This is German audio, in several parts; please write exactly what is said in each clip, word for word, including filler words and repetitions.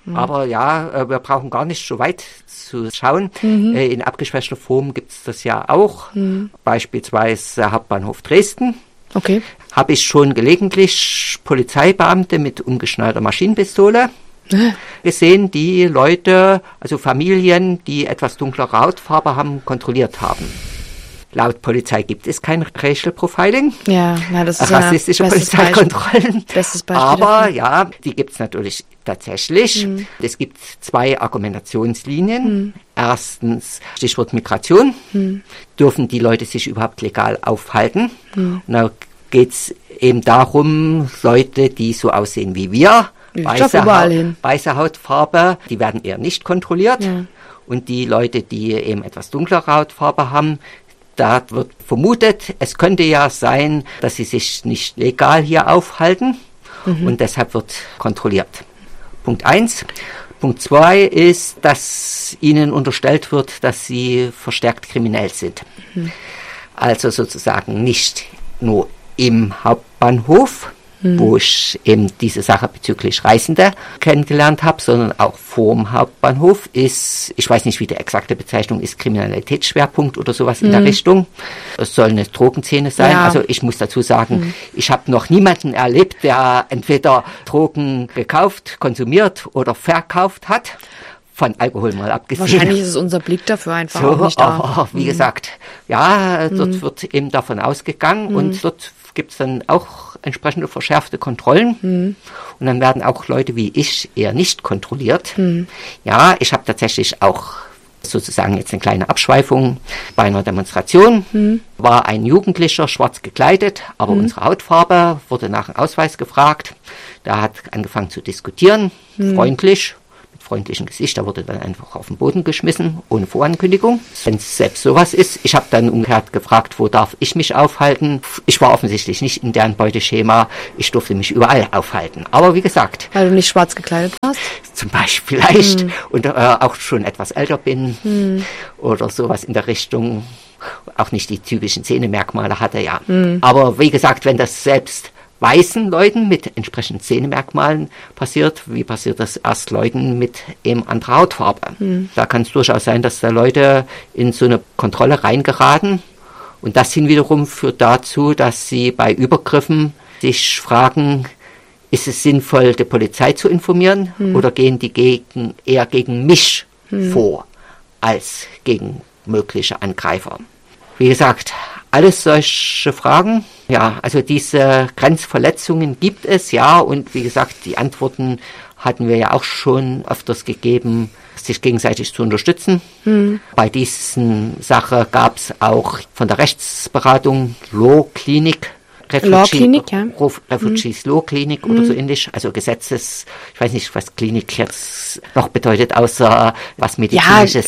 Mhm. Aber ja, wir brauchen gar nicht so weit zu schauen. Mhm. In abgeschwächter Form gibt es das ja auch. Mhm. Beispielsweise Hauptbahnhof Dresden. Okay. Habe ich schon gelegentlich Polizeibeamte mit umgeschnallter Maschinenpistole gesehen, die Leute, also Familien, die etwas dunklere Hautfarbe haben, kontrolliert haben. Laut Polizei gibt es kein Racial Profiling. Ja, na, das ist rassistische ja Polizeikontrollen. Bestes Beispiel Aber dafür. ja, die gibt es natürlich tatsächlich. Mhm. Es gibt zwei Argumentationslinien. Mhm. Erstens, Stichwort Migration. Mhm. Dürfen die Leute sich überhaupt legal aufhalten? Mhm. Und da geht es eben darum, Leute, die so aussehen wie wir, weiße, ha- weiße Hautfarbe, die werden eher nicht kontrolliert. Ja. Und die Leute, die eben etwas dunklere Hautfarbe haben, da wird vermutet, es könnte ja sein, dass sie sich nicht legal hier aufhalten. Mhm. Und deshalb wird kontrolliert. Punkt eins. Punkt zwei ist, dass ihnen unterstellt wird, dass sie verstärkt kriminell sind. Mhm. Also sozusagen nicht nur im Hauptbahnhof, mhm. wo ich eben diese Sache bezüglich Reisende kennengelernt habe, sondern auch vorm Hauptbahnhof ist, ich weiß nicht, wie die exakte Bezeichnung ist, Kriminalitätsschwerpunkt oder sowas mhm. in der Richtung. Es soll eine Drogenszene sein. Ja. Also ich muss dazu sagen, mhm. ich habe noch niemanden erlebt, der entweder Drogen gekauft, konsumiert oder verkauft hat. Von Alkohol mal abgesehen. Wahrscheinlich ist es unser Blick dafür einfach so, auch nicht da. Aber wie mhm. gesagt, ja, dort mhm. wird eben davon ausgegangen mhm. und dort gibt es dann auch entsprechende verschärfte Kontrollen. Mhm. Und dann werden auch Leute wie ich eher nicht kontrolliert. Mhm. Ja, ich habe tatsächlich auch sozusagen jetzt eine kleine Abschweifung. Bei einer Demonstration mhm. war ein Jugendlicher schwarz gekleidet, aber mhm. unsere Hautfarbe, wurde nach dem Ausweis gefragt. Der hat angefangen zu diskutieren, mhm. freundlich. freundlichen Gesicht, da wurde dann einfach auf den Boden geschmissen, ohne Vorankündigung. Wenn es selbst sowas ist, ich habe dann umgekehrt gefragt, wo darf ich mich aufhalten? Ich war offensichtlich nicht in deren Beuteschema, ich durfte mich überall aufhalten. Aber wie gesagt... Weil du nicht schwarz gekleidet warst? Zum Beispiel vielleicht hm. und äh, auch schon etwas älter bin hm. oder sowas in der Richtung, auch nicht die typischen Szenemerkmale hatte, ja. Hm. Aber wie gesagt, wenn das selbst weißen Leuten mit entsprechenden Szenemerkmalen passiert, wie passiert das erst Leuten mit eben anderer Hautfarbe. Mhm. Da kann es durchaus sein, dass da Leute in so eine Kontrolle reingeraten und das hin wiederum führt dazu, dass sie bei Übergriffen sich fragen, ist es sinnvoll, die Polizei zu informieren mhm. oder gehen die gegen, eher gegen mich mhm. vor als gegen mögliche Angreifer. Wie gesagt, alles solche Fragen. Ja, also diese Grenzverletzungen gibt es, ja, und wie gesagt, die Antworten hatten wir ja auch schon öfters gegeben, sich gegenseitig zu unterstützen. Hm. Bei diesen Sache gab es auch von der Rechtsberatung Law Clinic, Refugee, Law Clinic, ja. Refugees hm. Law Clinic hm. oder so ähnlich, also Gesetzes, ich weiß nicht, was Klinik jetzt noch bedeutet, außer was Medizinisches.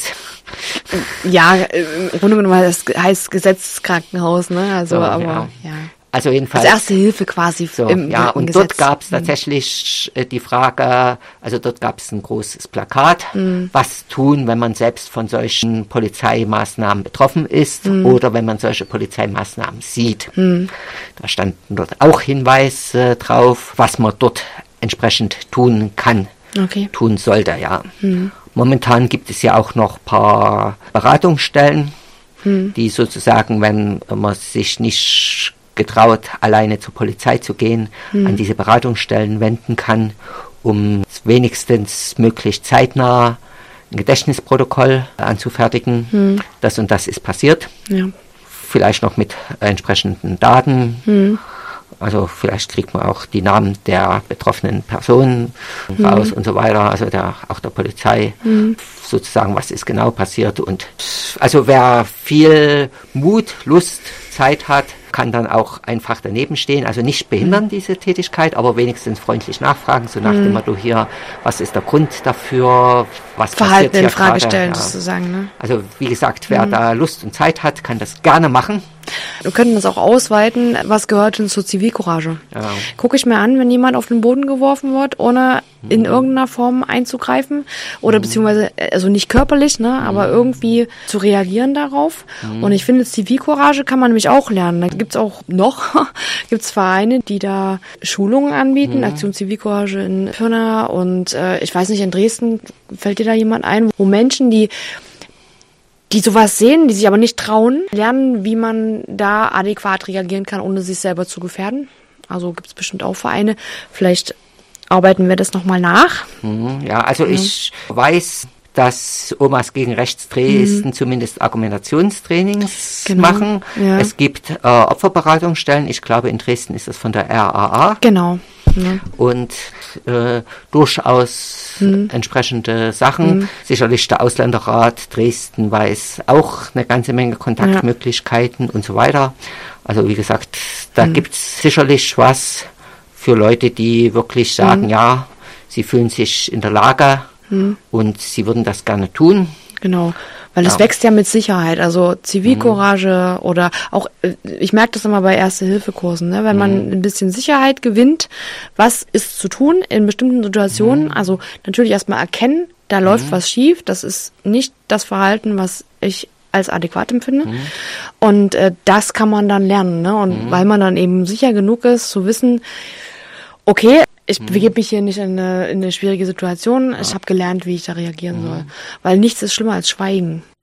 Ja, ja, im Grunde genommen heißt Gesetzeskrankenhaus, ne? Also, so, aber ja. ja. Also jedenfalls. Als erste Hilfe quasi so, im, ja, im und Gesetz. Dort gab es tatsächlich äh, die Frage, also dort gab es ein großes Plakat, mhm. was tun, wenn man selbst von solchen Polizeimaßnahmen betroffen ist mhm. oder wenn man solche Polizeimaßnahmen sieht. Mhm. Da standen dort auch Hinweise drauf, was man dort entsprechend tun kann, okay. tun sollte, ja. Mhm. Momentan gibt es ja auch noch ein paar Beratungsstellen, mhm. die sozusagen, wenn man sich nicht getraut, alleine zur Polizei zu gehen, hm. an diese Beratungsstellen wenden kann, um wenigstens möglichst zeitnah ein Gedächtnisprotokoll anzufertigen. Hm. Das und das ist passiert. Ja. Vielleicht noch mit entsprechenden Daten. Hm. Also vielleicht kriegt man auch die Namen der betroffenen Personen hm. raus und so weiter. Also der, auch der Polizei hm. sozusagen, was ist genau passiert. Und also wer viel Mut, Lust, Zeit hat, kann dann auch einfach daneben stehen, also nicht behindern mhm. diese Tätigkeit, aber wenigstens freundlich nachfragen, so nach mhm. dem Motto hier, was ist der Grund dafür, was Verhalten passiert hier in Frage gerade. stellen, Ja. sozusagen. Ne? Also wie gesagt, wer mhm. da Lust und Zeit hat, kann das gerne machen. Wir könnten das auch ausweiten, was gehört denn zur Zivilcourage? Ja. Gucke ich mir an, wenn jemand auf den Boden geworfen wird, ohne in irgendeiner Form einzugreifen oder beziehungsweise, also nicht körperlich, ne, aber irgendwie zu reagieren darauf. Und ich finde, Zivilcourage kann man nämlich auch lernen. Da gibt's auch noch, gibt's Vereine, die da Schulungen anbieten, Aktion Zivilcourage in Pirna und äh, ich weiß nicht, in Dresden, fällt dir da jemand ein, wo Menschen, die die sowas sehen, die sich aber nicht trauen, lernen, wie man da adäquat reagieren kann, ohne sich selber zu gefährden. Also gibt's bestimmt auch Vereine. Vielleicht arbeiten wir das nochmal nach. Ja, also ja. ich weiß, dass Omas gegen Rechts Dresden mhm. zumindest Argumentationstrainings genau. machen. Ja. Es gibt äh, Opferberatungsstellen. Ich glaube, in Dresden ist das von der R A A. Genau. Ja. Und äh, durchaus mhm. entsprechende Sachen. Mhm. Sicherlich der Ausländerrat Dresden weiß auch eine ganze Menge Kontaktmöglichkeiten ja. und so weiter. Also wie gesagt, da mhm. gibt's sicherlich was für Leute, die wirklich sagen, mhm. ja, sie fühlen sich in der Lage mhm. und sie würden das gerne tun. Genau, weil es ja. wächst ja mit Sicherheit, also Zivilcourage mhm. oder auch, ich merke das immer bei Erste-Hilfe-Kursen, ne? Wenn man mhm. ein bisschen Sicherheit gewinnt, was ist zu tun in bestimmten Situationen, mhm. also natürlich erstmal erkennen, da läuft mhm. was schief, das ist nicht das Verhalten, was ich als adäquat empfinde mhm. und äh, das kann man dann lernen, ne? Und mhm. weil man dann eben sicher genug ist, zu wissen, okay, ich mhm. begebe mich hier nicht in eine, in eine schwierige Situation. Ja. Ich habe gelernt, wie ich da reagieren mhm. soll. Weil nichts ist schlimmer als Schweigen.